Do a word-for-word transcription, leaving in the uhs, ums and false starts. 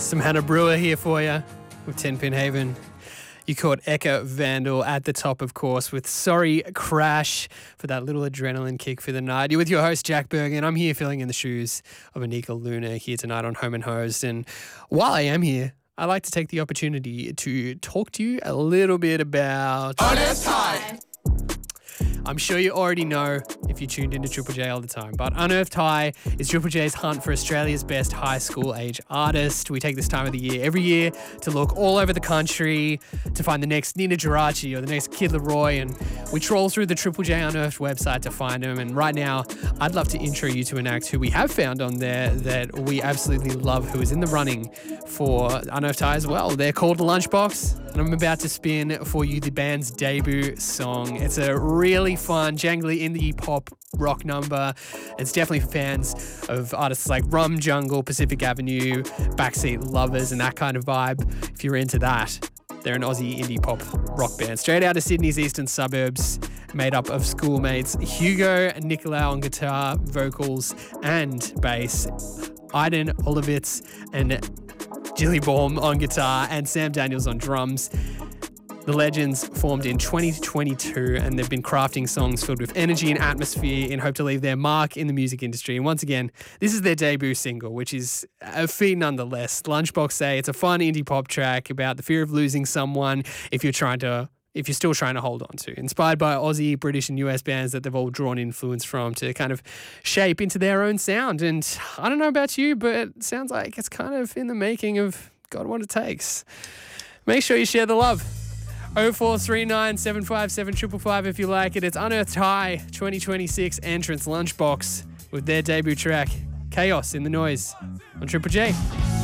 Some Hannah Brewer here for you with ten Pin Haven. You caught Eka Vandal at the top, of course, with Sorry Crash for that little adrenaline kick for the night. You're with your host, Jack Bergen. I'm here filling in the shoes of Anika Luna here tonight on Home and Hosed. And while I am here, I'd like to take the opportunity to talk to you a little bit about Honest High. I'm sure you already know if you tuned into Triple J all the time, but Unearthed High is Triple J's hunt for Australia's best high school age artist. We take this time of the year every year to look all over the country to find the next Nina Geraci or the next Kid Laroi, and we troll through the Triple J Unearthed website to find them. And right now, I'd love to intro you to an act who we have found on there that we absolutely love, who is in the running for Unearthed High as well. They're called Lunchbox, and I'm about to spin for you the band's debut song. It's a really fun, jangly indie pop rock number. It's definitely for fans of artists like Rum Jungle, Pacific Avenue, Backseat Lovers, and that kind of vibe. If you're into that, they're an Aussie indie pop rock band straight out of Sydney's eastern suburbs, made up of schoolmates Hugo Nicolau on guitar, vocals, and bass, Aiden Olivitz and Jilly Baum on guitar, and Sam Daniels on drums. The Legends formed in twenty twenty-two, and they've been crafting songs filled with energy and atmosphere in hope to leave their mark in the music industry. And once again, this is their debut single, which is a feat nonetheless. Lunchbox say it's a fun indie pop track about the fear of losing someone if you're trying to, if you're still trying to hold on to. Inspired by Aussie, British, and U S bands that they've all drawn influence from to kind of shape into their own sound. And I don't know about you, but it sounds like it's kind of in the making of God What It Takes. Make sure you share the love. oh four three nine, seven five seven, five five five if you like it. It's Unearthed High twenty twenty-six entrance Lunchbox with their debut track, Chaos in the Noise, on Triple J.